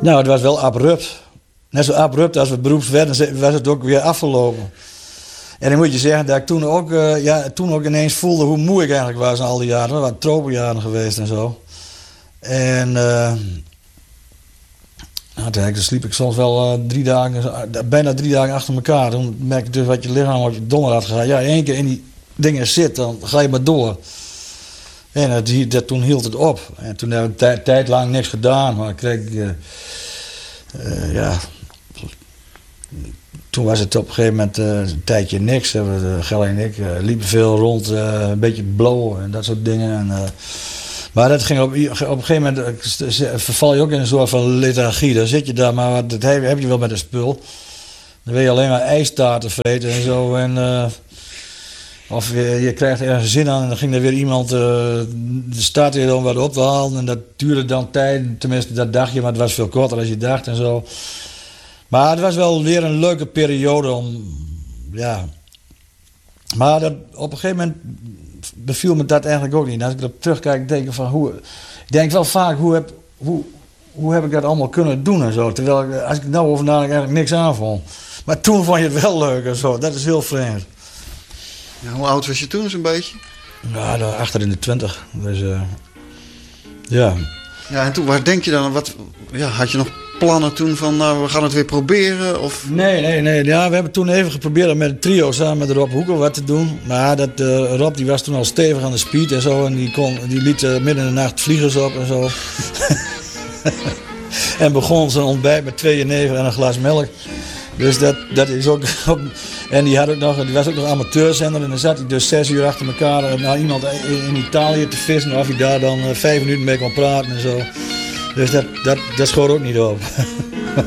Nou, het was wel abrupt. Net zo abrupt als we beroeps werden, was het ook weer afgelopen. En dan moet je zeggen dat ik toen ook ineens voelde hoe moe ik eigenlijk was al die jaren. Dat waren tropenjaren geweest en zo. En toen sliep ik soms wel bijna 3 dagen achter elkaar. Toen merk je dus wat je lichaam op je donder had gegaan. Ja, 1 keer in die dingen zit, dan ga je maar door. En toen hield het op. En toen hebben we een tijd lang niks gedaan. Maar ik kreeg... Toen was het op een gegeven moment een tijdje niks. Gelle en ik liepen veel rond, een beetje blowen en dat soort dingen. Maar dat ging op een gegeven moment verval je ook in een soort van lethargie. Dan zit je daar, maar dat heb je wel met een spul. Dan wil je alleen maar ijstaarten vreten en zo. Of je krijgt ergens zin aan en dan ging er weer iemand de staart weer om wat op te halen. En dat duurde dan tijd, tenminste dat dacht je, maar het was veel korter dan je dacht en zo. Maar het was wel weer een leuke periode ja. Maar op een gegeven moment beviel me dat eigenlijk ook niet. Als ik erop terugkijk, denk ik van ik denk wel vaak, hoe heb ik dat allemaal kunnen doen en zo. Terwijl als ik nou over nadenk, eigenlijk niks aanvond. Maar toen vond je het wel leuk en zo. Dat is heel vreemd. Ja, hoe oud was je toen zo'n beetje? Ja, achter in de 20. Dus ja. Ja, en toen, waar denk je dan? Had je nog plannen toen van, nou, we gaan het weer proberen? Of? Nee. Ja, we hebben toen even geprobeerd om met een trio samen met Rob Hoekel wat te doen. Maar Rob die was toen al stevig aan de speed en zo. En die liet midden in de nacht vliegers op en zo. En begon zijn ontbijt met 2 jenever en een glas melk. Dus dat is ook... En die was ook nog amateurzender. En dan zat hij dus 6 uur achter elkaar naar iemand in Italië te vissen. Of hij daar dan 5 minuten mee kon praten en zo. Dus dat schoot ook niet op.